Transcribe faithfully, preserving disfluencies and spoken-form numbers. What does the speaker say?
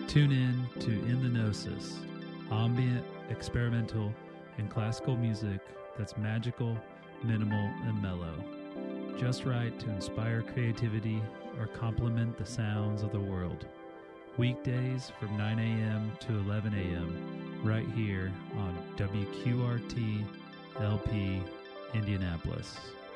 Tune in to In the Gnosis, ambient, experimental, and classical music that's magical, minimal, and mellow. Just right to inspire creativity or complement the sounds of the world. Weekdays from nine a.m. to eleven a.m. right here on W Q R T L P Indianapolis.